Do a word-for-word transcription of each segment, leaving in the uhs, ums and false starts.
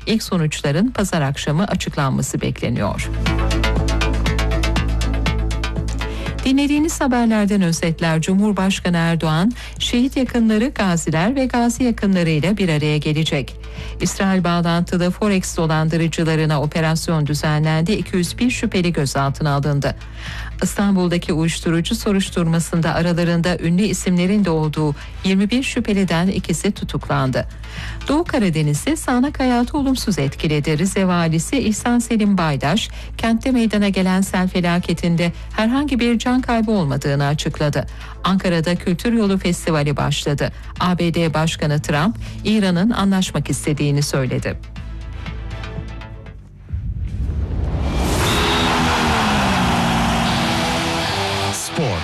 İlk sonuçların pazar akşamı açıklanması bekleniyor. Dinlediğiniz haberlerden özetler. Cumhurbaşkanı Erdoğan, şehit yakınları, gaziler ve gazi yakınlarıyla bir araya gelecek. İsrail bağlantılı Forex dolandırıcılarına operasyon düzenlendi. iki yüz bir şüpheli gözaltına alındı. İstanbul'daki uyuşturucu soruşturmasında aralarında ünlü isimlerin de olduğu yirmi bir şüpheliden ikisi tutuklandı. Doğu Karadeniz'de sağanak hayatı olumsuz etkiledi. Rize Valisi İhsan Selim Baydaş, kentte meydana gelen sel felaketinde herhangi bir can kaybı olmadığını açıkladı. Ankara'da Kültür Yolu Festivali başladı. A B D Başkanı Trump, İran'ın anlaşmak istediğini söyledi. Spor.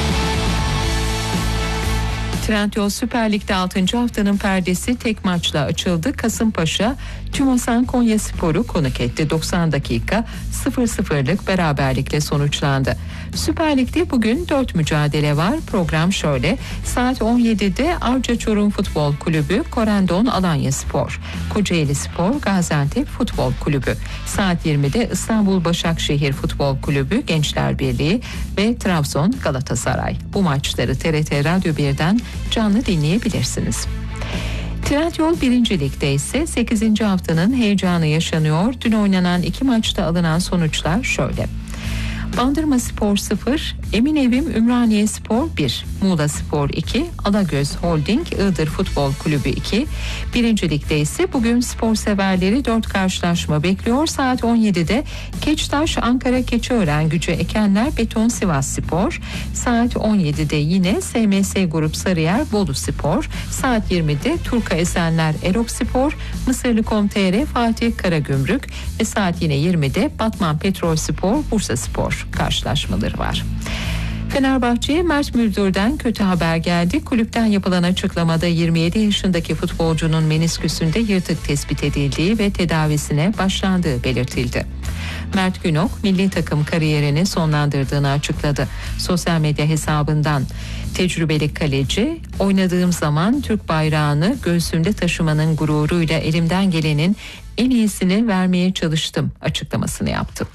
Trendyol Süper Lig'de altıncı haftanın perdesi tek maçla açıldı. Kasımpaşa, Tümosan Konyaspor'u konuk etti. doksan dakika sıfır sıfırlık beraberlikle sonuçlandı. Süper Lig'de bugün dört mücadele var. Program şöyle: saat on yedide Arca Çorum Futbol Kulübü, Korendon Alanyaspor, Kocaeli Spor, Gaziantep Futbol Kulübü. Saat yirmide İstanbul Başakşehir Futbol Kulübü, Gençler Birliği ve Trabzon Galatasaray. Bu maçları T R T Radyo birden canlı dinleyebilirsiniz. Trendyol birinci Lig'de ise sekizinci haftanın heyecanı yaşanıyor. Dün oynanan iki maçta alınan sonuçlar şöyle: Bandırma Spor sıfır, Eminevim Ümraniye Spor bir, Muğla Spor iki, Alagöz Holding Iğdır Futbol Kulübü iki. Birinci Lig'de ise bugün spor severleri dört karşılaşma bekliyor. Saat on yedide Keçtaş Ankara Keçiören Gücü Ekenler Beton Sivas Spor. Saat on yedide yine S M S Grup Sarıyer Bolu Spor. Saat yirmide Turka Esenler Erok Spor, Mısırlı Com.tr Fatih Karagümrük ve saat yine yirmide Batman Petrol Spor Bursa Spor karşılaşmaları var. Fenerbahçe'ye Mert Müldür'den kötü haber geldi. Kulüpten yapılan açıklamada yirmi yedi yaşındaki futbolcunun menisküsünde yırtık tespit edildiği ve tedavisine başlandığı belirtildi. Mert Günok milli takım kariyerini sonlandırdığını açıkladı. Sosyal medya hesabından tecrübeli kaleci, oynadığım zaman Türk bayrağını göğsümde taşımanın gururuyla elimden gelenin en iyisini vermeye çalıştım açıklamasını yaptı.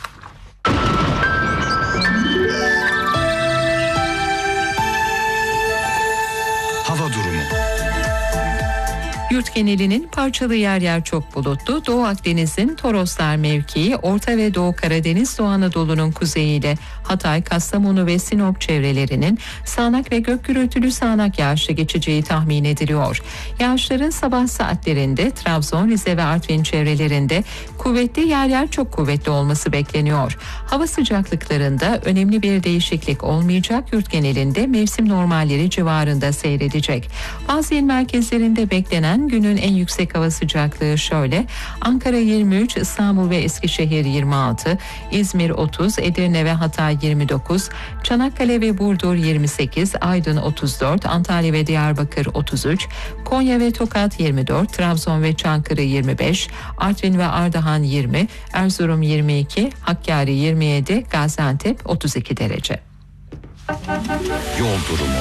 Hava durumu. Yurt genelinin parçalı yer yer çok bulutlu. Doğu Akdeniz'in Toroslar mevkii, Orta ve Doğu Karadeniz, Doğu Anadolu'nun kuzeyiyle Hatay, Kastamonu ve Sinop çevrelerinin sağanak ve gök gürültülü sağanak yağışlı geçeceği tahmin ediliyor. Yağışların sabah saatlerinde Trabzon, Rize ve Artvin çevrelerinde kuvvetli, yer yer çok kuvvetli olması bekleniyor. Hava sıcaklıklarında önemli bir değişiklik olmayacak. Yurt genelinde mevsim normalleri civarında seyredecek. Bazı il merkezlerinde beklenen günün en yüksek hava sıcaklığı şöyle: Ankara yirmi üç, İstanbul ve Eskişehir yirmi altı, İzmir otuz, Edirne ve Hatay yirmi dokuz, Çanakkale ve Burdur yirmi sekiz, Aydın otuz dört, Antalya ve Diyarbakır otuz üç, Konya ve Tokat yirmi dört, Trabzon ve Çankırı yirmi beş, Artvin ve Ardahan yirmi, Erzurum yirmi iki, Hakkari yirmi yedi, Gaziantep otuz iki derece. Yol durumu.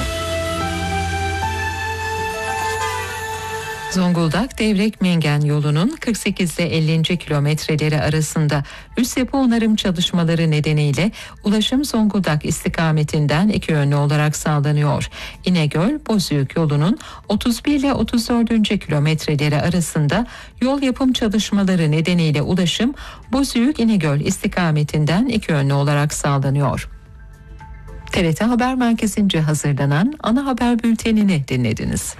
Zonguldak Devrek Mengen yolunun kırk sekiz ile ellinci kilometreleri arasında üst yapı onarım çalışmaları nedeniyle ulaşım Zonguldak istikametinden iki yönlü olarak sağlanıyor. İnegöl Bozüyük yolunun otuz bir ile otuz dördüncü kilometreleri arasında yol yapım çalışmaları nedeniyle ulaşım Bozüyük İnegöl istikametinden iki yönlü olarak sağlanıyor. T R T Haber Merkezi'nce hazırlanan ana haber bültenini dinlediniz.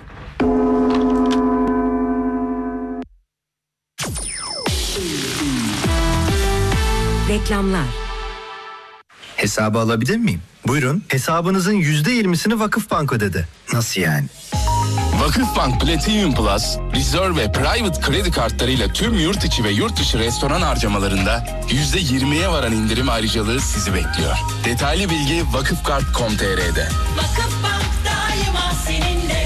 Reklamlar. Hesabı alabilir miyim? Buyurun. Hesabınızın yüzde yirmisini Vakıfbank ödedi. Nasıl yani? Vakıfbank Platinum Plus, Reserve ve Private kredi kartlarıyla tüm yurt içi ve yurt dışı restoran harcamalarında yüzde yirmiye varan indirim ayrıcalığı sizi bekliyor. Detaylı bilgi vakıfkart nokta com nokta t r'de. Vakıfbank daima seninle.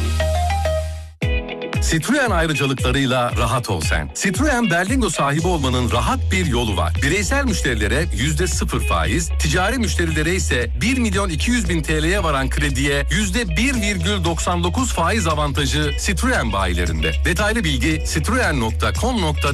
Citroen ayrıcalıklarıyla rahat ol sen. Citroen Berlingo sahibi olmanın rahat bir yolu var. Bireysel müşterilere yüzde sıfır faiz, ticari müşterilere ise bir milyon iki yüz bin T L'ye varan krediye yüzde bir virgül doksan dokuz faiz avantajı Citroen bayilerinde. Detaylı bilgi citroen nokta com nokta